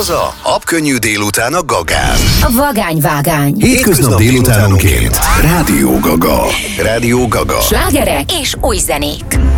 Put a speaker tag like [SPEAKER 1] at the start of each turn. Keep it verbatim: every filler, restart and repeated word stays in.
[SPEAKER 1] haza, habkönnyű délután a Gagán.
[SPEAKER 2] A vagányvágány.
[SPEAKER 1] Hétköznap délutánonként. Rádió Gaga. Rádió Gaga.
[SPEAKER 2] Slágerek és új zenék.